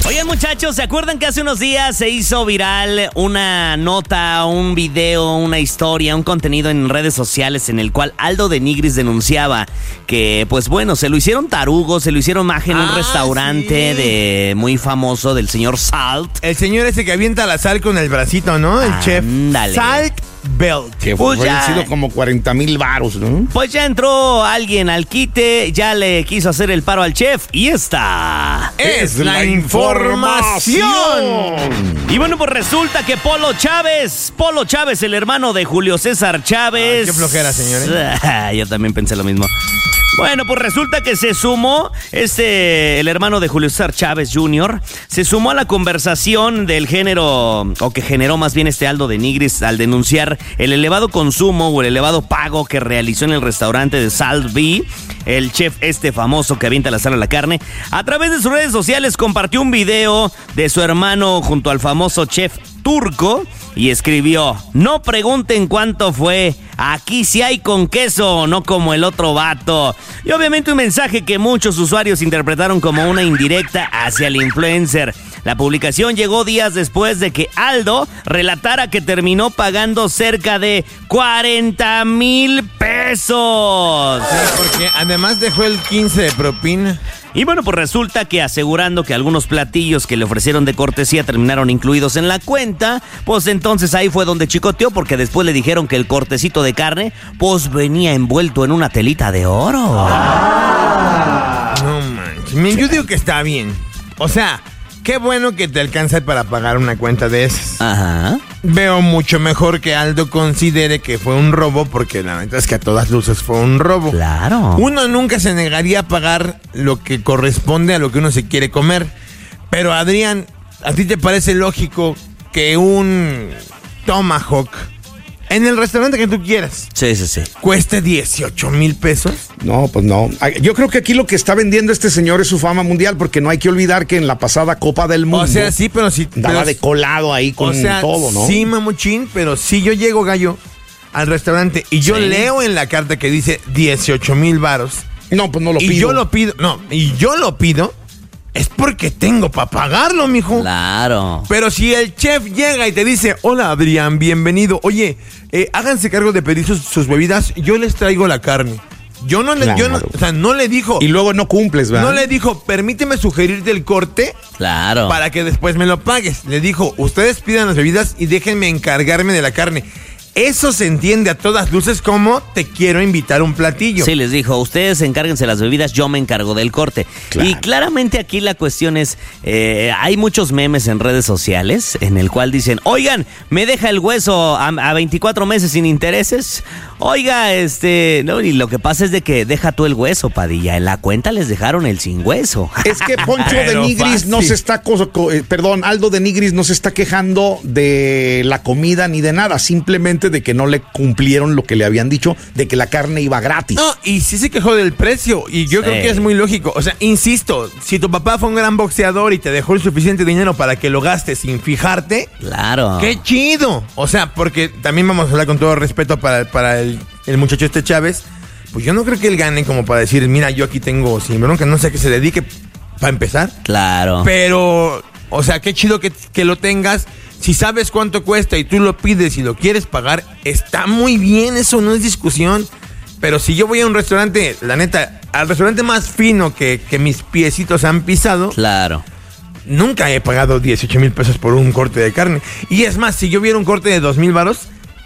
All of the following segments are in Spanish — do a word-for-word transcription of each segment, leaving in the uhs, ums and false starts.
Oigan, muchachos, ¿se acuerdan que hace unos días se hizo viral una nota, un video, una historia, un contenido en redes sociales en el cual Aldo de Nigris denunciaba que, pues bueno, se lo hicieron tarugo, se lo hicieron maje en un Ah, restaurante sí. de muy famoso del señor Salt? El señor ese que avienta la sal con el bracito, ¿no? El chef. Ándale. Salt Belt. Que Pues fue ya. sido como cuarenta mil varos, ¿no? Pues ya entró alguien al quite, ya le quiso hacer el paro al chef y está. Es la información. Y bueno, pues resulta que Polo Chávez, Polo Chávez, el hermano de Julio César Chávez. Ay, qué flojera, señores. Yo también pensé lo mismo. Bueno, pues resulta que se sumó, este, el hermano de Julio César Chávez junior, se sumó a la conversación del género, o que generó más bien este Aldo de Nigris al denunciar el elevado consumo o el elevado pago que realizó en el restaurante de Salt B, el chef este famoso que avienta la sal a la carne. A través de sus redes sociales compartió un video de su hermano junto al famoso chef turco y escribió: no pregunten cuánto fue, aquí sí hay con queso, no como el otro vato. Y obviamente un mensaje que muchos usuarios interpretaron como una indirecta hacia el influencer. La publicación llegó días después de que Aldo relatara que terminó pagando cerca de cuarenta mil pesos. Sí, porque además dejó el quince de propina. Y bueno, pues resulta que asegurando que algunos platillos que le ofrecieron de cortesía terminaron incluidos en la cuenta, pues entonces ahí fue donde chicoteó, porque después le dijeron que el cortecito de carne pues venía envuelto en una telita de oro. No manches. Miren, yo digo que está bien. O sea, qué bueno que te alcanza para pagar una cuenta de esas. Ajá. Veo mucho mejor que Aldo considere que fue un robo, porque la verdad es que a todas luces fue un robo. Claro. Uno nunca se negaría a pagar lo que corresponde a lo que uno se quiere comer. Pero Adrián, ¿a ti te parece lógico que un tomahawk en el restaurante que tú quieras Sí, sí, sí. cueste dieciocho mil pesos? No, pues no. Yo creo que aquí lo que está vendiendo este señor es su fama mundial, porque no hay que olvidar que en la pasada Copa del Mundo O sea, sí, pero si... andaba pero- de colado ahí con o sea, todo, ¿no? sí, mamuchín, pero si yo llego, gallo, al restaurante y yo Sí. leo en la carta que dice dieciocho mil varos No, pues no lo y pido. yo lo pido, no, y yo lo pido, es porque tengo para pagarlo, mijo. Claro. Pero si el chef llega y te dice: hola, Adrián, bienvenido. Oye, eh, háganse cargo de pedir sus, sus bebidas, yo les traigo la carne. Yo no le, yo no, Claro. o sea, no le dijo, Y luego no cumples, ¿verdad? no le dijo, permíteme sugerirte el corte Claro. para que después me lo pagues. Le dijo, ustedes pidan las bebidas y déjenme encargarme de la carne. Eso se entiende a todas luces como te quiero invitar un platillo. Sí, les dijo, ustedes encárguense las bebidas, yo me encargo del corte. Claro. Y claramente aquí la cuestión es, eh, hay muchos memes en redes sociales en el cual dicen: oigan, me deja el hueso a, a veinticuatro meses sin intereses. Oiga, este, no, y lo que pasa es de que deja tú el hueso, Padilla, en la cuenta les dejaron el sin hueso. Es que Poncho de Pero Nigris no fácil. se está, co- co- eh, perdón, Aldo de Nigris no se está quejando de la comida ni de nada, simplemente de que no le cumplieron lo que le habían dicho, de que la carne iba gratis. No, y sí se quejó del precio, y yo Sí. creo que es muy lógico. O sea, insisto, si tu papá fue un gran boxeador y te dejó el suficiente dinero para que lo gastes sin fijarte, Claro. ¡qué chido! O sea, porque también vamos a hablar con todo respeto para, para el, el muchacho este Chávez. Pues yo no creo que él gane como para decir, mira, yo aquí tengo sin bronca, no sé a qué se dedique para empezar. Claro. Pero, o sea, qué chido que, que lo tengas. Si sabes cuánto cuesta y tú lo pides y lo quieres pagar, está muy bien, eso no es discusión. Pero si yo voy a un restaurante, la neta, al restaurante más fino que, que mis piecitos han pisado, Claro. nunca he pagado dieciocho mil pesos por un corte de carne. Y es más, si yo viera un corte de dos mil varos,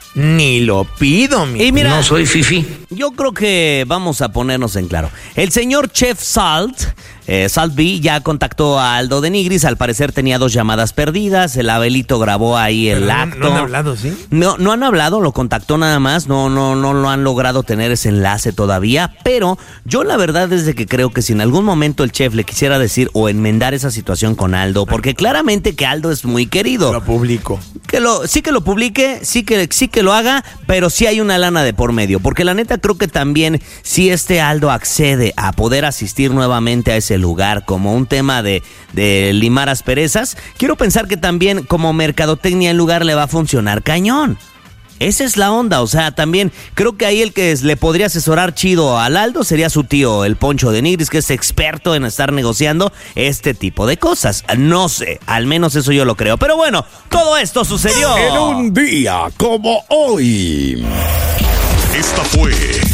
ni lo pido, mi. Y mira, No soy fifí. yo creo que vamos a ponernos en claro. El señor Chef Salt, eh, Salt B, ya contactó a Aldo de Nigris. Al parecer tenía dos llamadas perdidas. El Abelito grabó ahí el Pero no- acto. no han hablado, ¿sí? No, no han hablado, lo contactó nada más. No, no, no lo han logrado tener ese enlace todavía. Pero yo la verdad es de que creo que si en algún momento el chef le quisiera decir o enmendar esa situación con Aldo, porque claramente que Aldo es muy querido. Lo publico. Que lo, sí que lo publique, sí que, sí que lo haga, pero sí hay una lana de por medio. Porque la neta creo que también si este Aldo accede a poder asistir nuevamente a ese lugar como un tema de, de limar asperezas, quiero pensar que también como mercadotecnia el lugar le va a funcionar cañón. Esa es la onda, o sea, también creo que ahí el que le podría asesorar chido al Aldo sería su tío, el Poncho de Nigris, que es experto en estar negociando este tipo de cosas. No sé, al menos eso yo lo creo. Pero bueno, todo esto sucedió en un día como hoy. Esta fue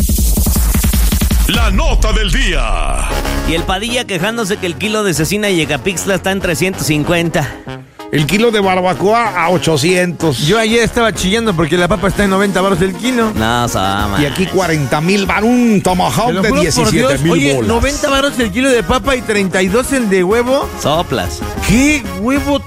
la nota del día. Y el Padilla quejándose que el kilo de cecina y Yecapixtla está en trescientos cincuenta. El kilo de barbacoa a ochocientos. Yo ayer estaba chillando porque la papa está en noventa baros el kilo. No, Sama. Y aquí cuarenta mil bar, un tomahawk de diecisiete mil Oye, bolas. noventa baros el kilo de papa y treinta y dos el de huevo. Soplas. ¿Qué huevo